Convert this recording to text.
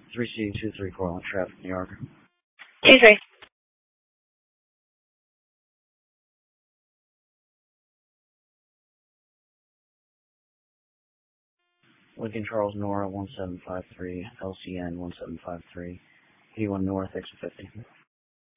3C234 on traffic, New York. 2-3. Lincoln Charles Nora 1753, LCN 1753, 81 North, exit 50.